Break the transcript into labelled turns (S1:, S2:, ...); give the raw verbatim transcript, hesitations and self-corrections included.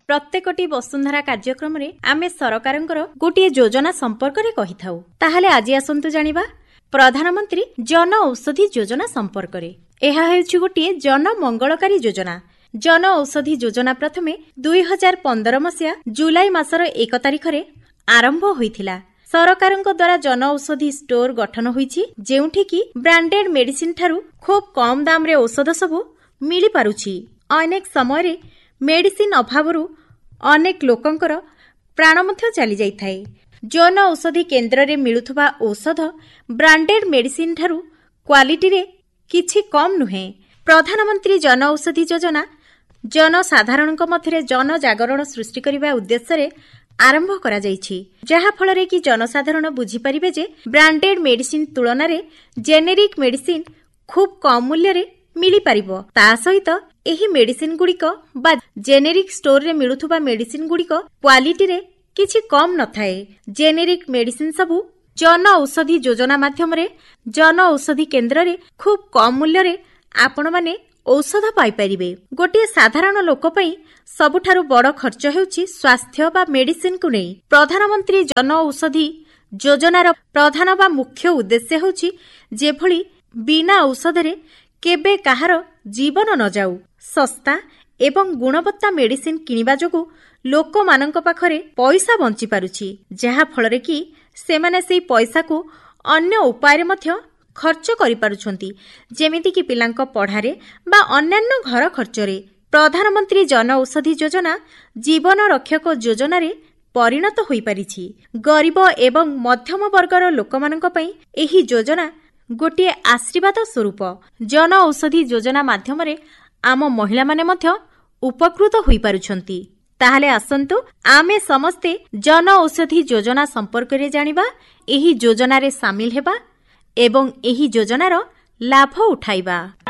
S1: प्रत्येकटी वसुंधरा कार्यक्रम रे आमे सरकारंकर गोटे योजना संपर्क रे कहिथाउ। ताहाले आज आसंतु जानिबा प्रधानमंत्री जन औषधि योजना संपर्क रे। एहा हेउछि गोटे जन मंगलकारी योजना। जन औषधि योजना प्रथमे दुई हजार पंदर मसिया जुलाई मासर एक तारिख रे आरंभ होइथिला। सरकारंक द्वारा जन औषधि स्टोर गठन होईछि, जेउठी कि ब्रांडेड मेडिसिन ठारू खूब कम दाम रे औषध सबु मिली पारुछि। अनेक समय रे मेडिसिन अभावरू अनेक लोकंकर प्राण मध्य चली जाइथाय। जन औषधि केन्द्र रे मिलुथबा औषध ब्रांडेड मेडिसिन ठारू क्वालिटी रे किछि कम नुहे। प्रधानमंत्री जन औषधि योजना जनसाधारणक मध्यरे जन जागरण सृष्टि करिबा उद्देश्य रे आरंभ करा जाइछि, जहा फलरे कि जनसाधारण बुझी परिबे जे ब्रांडेड मेडिसिन तुलना रे जेनेरिक मेडिसिन खूब कम मूल्य रे मिली परिबो। ता सहित एही मेडिसिन गुड़िक बा जेनेरिक स्टोर रे मिलुथुबा मेडिसिन गुड़िक क्वालिटी रे किछि कम न थाए। जेनेरिक मेडिसिन सबु जन औषधि योजना माध्यम रे जन औषधि केन्द्र रे खूब कम मूल्य रे आपण माने औषध पाई परिबे। गोटे साधारण लोक पई सबुठारु बड़ खर्च हेउछि स्वास्थ्य बा मेडिसिन को नै। प्रधानमंत्री जन औषधि योजनार प्रधान बा मुख्य उद्देश्य हेउछि जेभଳି बिना औषध रे केबे काहार जीवन न जाऊ। सस्ता एवं गुणवत्ता मेडिसिन किनिबा जोगु लोक मानक पाखरे पैसा बंची पारुछि, जहा फलरे कि सेमाने सेई पैसा को अन्य उपाय मध्य खर्च करि पारुछंती, जेमिति कि पिलांक पढ़ारे बा अन्यान्य घर खर्चरे। प्रधानमंत्री जन औषधि योजना जीवन रक्षक योजना रे परिणत होई परिछि। गरीब एवं मध्यम वर्गर लोकमानक पई एही योजना गोटे आशीर्वाद स्वरूप। जन औषधि योजना माध्यम रे आम महिला माने मध्य उपकृत होई पारुछंती। ताहाले आसंतु आमे समस्ते जन औषधि योजना संपर्क रे जानिबा, एही योजना रे शामिल हेबा एवं एही योजनार लाभ उठाइबा।